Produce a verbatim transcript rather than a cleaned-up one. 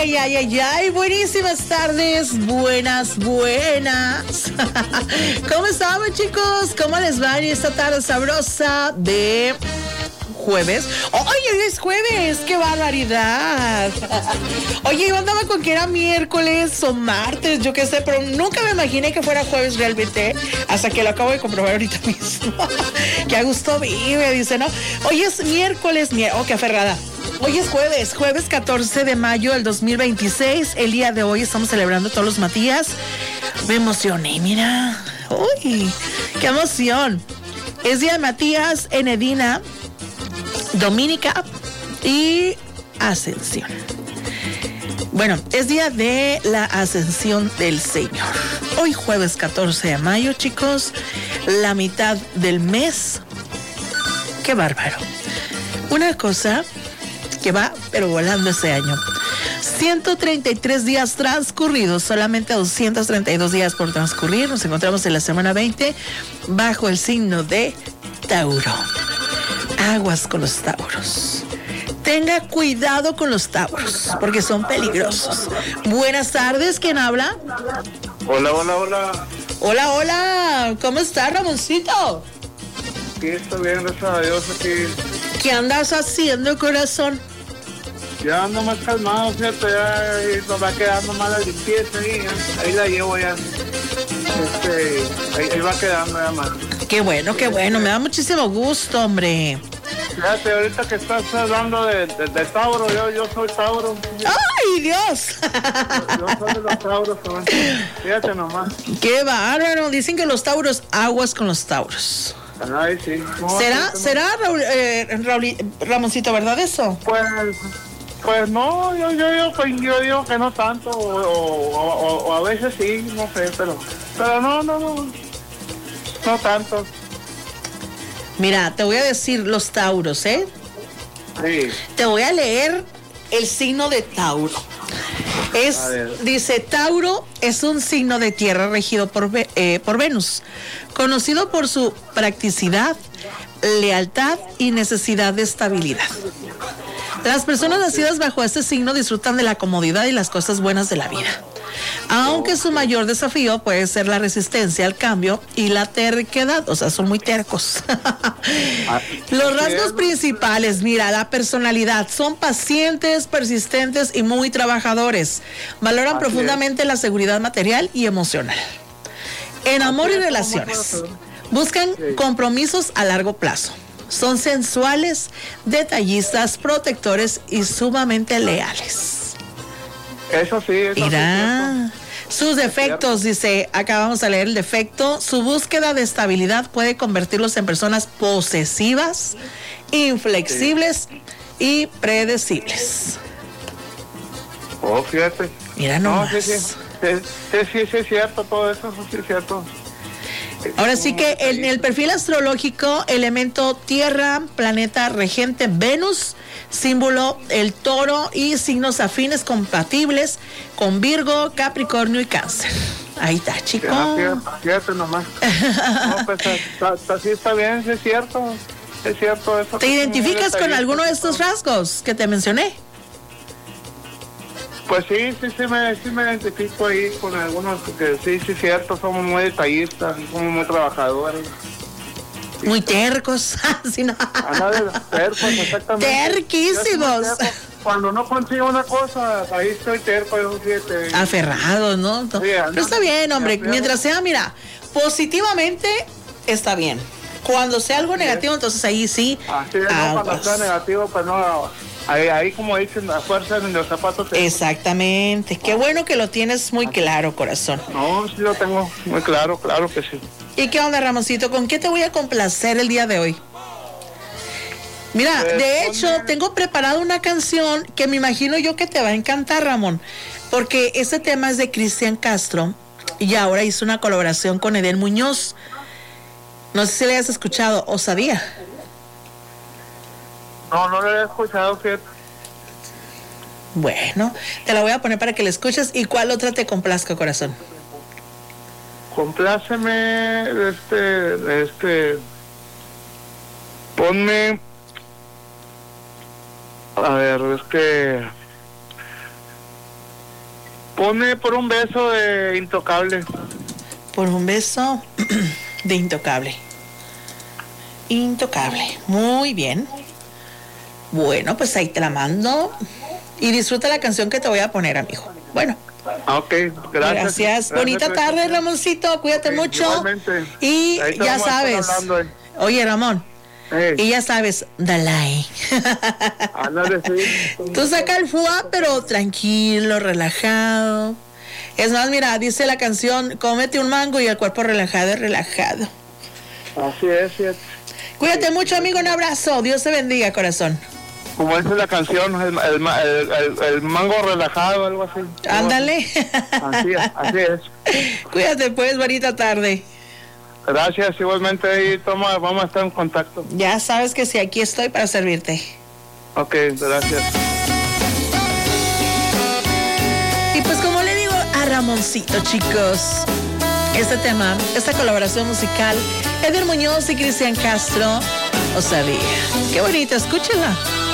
ay, ay, ay, ay, buenísimas tardes, buenas, buenas. ¿Cómo estamos, chicos? ¿Cómo les va en esta tarde sabrosa de jueves? ¡Oye, hoy es jueves! ¡Qué barbaridad! Oye, yo andaba con que era miércoles o martes, yo qué sé, pero nunca me imaginé que fuera jueves realmente, hasta que lo acabo de comprobar ahorita mismo. ¡Qué a gusto vive! Dice, ¿no? Hoy es miércoles, mier- ¡oh, qué aferrada! Hoy es jueves, jueves catorce de mayo del dos mil veintiséis. El día de hoy estamos celebrando todos los Matías. Me emocioné, mira. ¡Uy! ¡Qué emoción! Es día de Matías, Enedina, Dominica y Ascensión. Bueno, es día de la Ascensión del Señor. Hoy jueves catorce de mayo, chicos, la mitad del mes. ¡Qué bárbaro! Una cosa que va, pero volando este año. ciento treinta y tres días transcurridos, solamente doscientos treinta y dos días por transcurrir. Nos encontramos en la semana veinte bajo el signo de Tauro. Aguas con los tauros. Tenga cuidado con los tauros, porque son peligrosos. Buenas tardes, ¿quién habla? Hola, hola, hola. Hola, hola. ¿Cómo está, Ramoncito? Aquí estoy bien, gracias a Dios, aquí. ¿Qué andas haciendo, corazón? Ya ando más calmado, fíjate, ya nos va quedando más la limpieza ahí, ya. Ahí la llevo ya. Este, ahí, ahí va quedando ya más. Qué bueno, qué bueno, me da muchísimo gusto, hombre. Fíjate, ahorita que estás hablando de, de, de Tauro, yo, yo soy Tauro. ¡Ay, Dios! Yo, yo soy de los Tauros también. Fíjate nomás. ¡Qué bárbaro! Dicen que los tauros, aguas con los tauros. Ay, sí. No, ¿Será, no, será Raúl, eh, Raúl, Ramoncito, verdad eso? Pues, pues no, yo, yo, yo, pues, yo digo que no tanto, o, o, o, o a veces sí, no sé, pero, pero no, no, no, no tanto. Mira, te voy a decir los tauros, ¿eh? Sí. Te voy a leer el signo de Tauro. Es, dice, Tauro es un signo de tierra regido por, eh, por Venus, conocido por su practicidad, lealtad y necesidad de estabilidad. Las personas nacidas bajo este signo disfrutan de la comodidad y las cosas buenas de la vida, aunque su mayor desafío puede ser la resistencia al cambio y la terquedad, o sea, son muy tercos. Los rasgos principales, mira, la personalidad, son pacientes, persistentes y muy trabajadores. Valoran Así profundamente es. la seguridad material y emocional. En amor y relaciones, buscan sí. compromisos a largo plazo. Son sensuales, detallistas, protectores y sumamente leales. Eso sí, eso Mira, sí, sus defectos, dice, acá vamos a leer el defecto. Su búsqueda de estabilidad puede convertirlos en personas posesivas, inflexibles sí. y predecibles. Oh, fíjate. Mira nomás. No, sí, sí, sí, sí, sí, sí, es cierto, todo eso, sí es cierto. Ahora sí que en el perfil astrológico, elemento tierra, planeta regente Venus, símbolo el toro y signos afines compatibles con Virgo, Capricornio y Cáncer. Ahí está, chico. Ya, fíjate nomás. No, pues así está bien, sí es cierto. Es cierto eso. ¿Te identificas con alguno de estos rasgos que te mencioné? Pues sí, sí, sí me, sí me identifico ahí con algunos, porque sí, sí es cierto, somos muy detallistas, somos muy trabajadores. Sí, muy tercos, sí, no. tercos, exactamente. Terquísimos. Terco. Cuando no consigo una cosa, ahí estoy terco, yo fíjate. Aferrado, ¿no? Sí, pero no, está bien, hombre, mientras sea, mira, positivamente está bien. Cuando sea algo negativo, entonces ahí sí. Así es, no, cuando sea negativo, pues no... Ahí, ahí, como dicen, la fuerza en los zapatos. Exactamente. Qué bueno que lo tienes muy claro, corazón. No, sí lo tengo muy claro, claro que sí. ¿Y qué onda, Ramoncito? ¿Con qué te voy a complacer el día de hoy? Mira, pues, de hecho, ¿dónde? Tengo preparada una canción que me imagino yo que te va a encantar, Ramón, porque este tema es de Cristian Castro y ahora hizo una colaboración con Edén Muñoz. No sé si le has escuchado, Osadía. No, no lo he escuchado, fíjate. Bueno, te la voy a poner para que la escuches. ¿Y cuál otra te complazca, corazón? Compláceme, este, este, ponme, a ver, es que, Pone por un beso de Intocable. Por un beso de Intocable. Intocable. Muy bien. Bueno, pues ahí te la mando. Y disfruta la canción que te voy a poner, amigo. Bueno. Ok, gracias. Gracias. Gracias Bonita tarde, Ramoncito. Cuídate okay, mucho. Igualmente. Y ya sabes. Hablando, eh. Oye, Ramón. Hey. Y ya sabes, Dalai. Ándale, sí. Tú saca el fuá, pero tranquilo, relajado. Es más, mira, dice la canción, cómete un mango y el cuerpo relajado es relajado. Así es, sí. Cuídate sí. mucho, amigo, un abrazo. Dios te bendiga, corazón. Como dice la canción, el, el, el, el, el mango relajado, algo así. Ándale. Así es, así es. Cuídate, pues, bonita tarde. Gracias, igualmente, y toma, vamos a estar en contacto. Ya sabes que sí, aquí estoy para servirte. Ok, gracias. Y pues como le digo a Ramoncito, chicos, este tema, esta colaboración musical, Eder Muñoz y Cristian Castro, ¿o sabía? Qué bonito, escúchenla.